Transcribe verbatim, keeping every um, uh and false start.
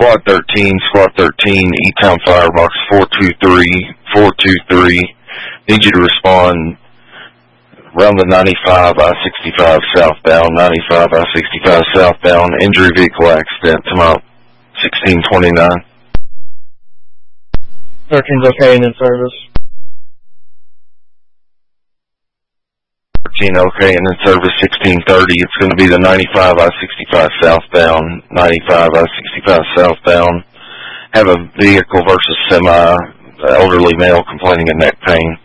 Squad thirteen, Squad thirteen, E-Town Firebox four two three, four two three. Need you to respond around the ninety-five I sixty-five southbound, ninety-five I sixty-five southbound, injury vehicle accident to my sixteen twenty-nine. thirteen's okay and in service. thirteen okay and in service, sixteen thirty. It's going to be the ninety-five I sixty-five southbound, ninety-five I sixty-five southbound. Have a vehicle versus semi, elderly male complaining of neck pain.